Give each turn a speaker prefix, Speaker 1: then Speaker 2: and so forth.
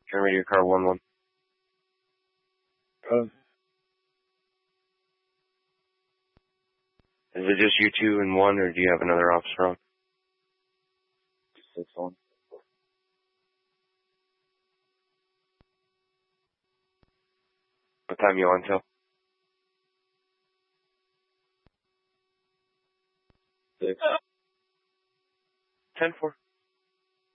Speaker 1: Turn radio car 1-1. Is it just you two and one, or do you have another officer on?
Speaker 2: 6-1.
Speaker 1: What time you on till?
Speaker 2: 6.
Speaker 1: 10-4.